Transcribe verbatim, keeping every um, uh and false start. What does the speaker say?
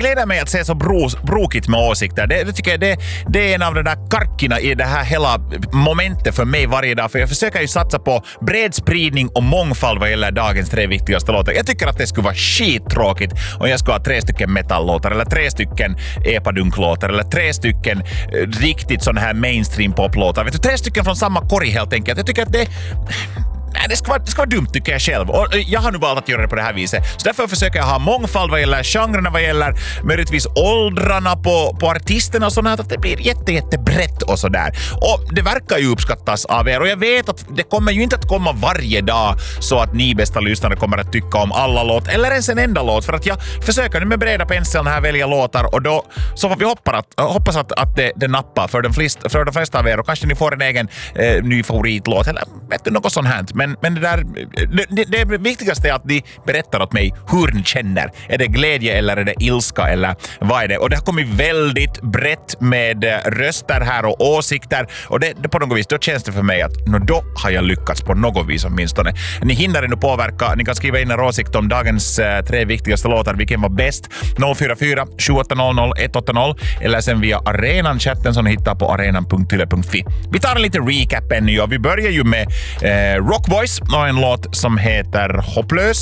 gläder mig att se så bro, brokigt med åsikter. Det, det tycker jag det, det är en av de där karkina i det här hela momentet för mig varje dag. För jag försöker ju satsa på bred spridning och mångfald vad gäller dagens tre viktigaste låtar. Jag tycker att det skulle vara skittråkigt om jag skulle ha tre stycken metallåtar eller tre stycken epadunklåtar eller tre stycken eh, riktigt sån här mainstream poplåtar. Vet du, tre stycken från samma korg helt enkelt. Jag tycker att det... Nej, det ska, vara, det ska vara dumt tycker jag själv. Och jag har nu valt att göra det på det här viset. Så därför försöker jag ha mångfald vad gäller genrerna, vad gäller möjligtvis åldrarna på, på artisterna och sådär. Att det blir jätte, jätte brett och sådär. Och det verkar ju uppskattas av er. Och jag vet att det kommer ju inte att komma varje dag så att ni bästa lyssnare kommer att tycka om alla låt. Eller ens en enda låt. För att jag försöker nu med breda penseln här välja låtar. Och då så får vi hoppas att, hoppas att, att det, det nappar för de, flesta, för de flesta av er. Och kanske ni får en egen eh, ny favoritlåt. Eller vet du, något sånt här. Men, men det där, det, det viktigaste är att ni berättar åt mig hur ni känner. Är det glädje eller är det ilska eller vad är det? Och det har kommit väldigt brett med röster här och åsikter. Och det, det på något vis, då känns det för mig att no, då har jag lyckats på något vis åtminstone. Ni hinner ännu påverka. Ni kan skriva in en åsikt om dagens eh, tre viktigaste låtar. Vilken var bäst? noll fyra fyra sju åtta noll noll ett åtta noll eller sen via arenan-chatten som ni hittar på arenan punkt yle punkt fi. Vi tar en liten recap ännu och vi börjar ju med eh, Rockboys och en låt som heter Hopplös.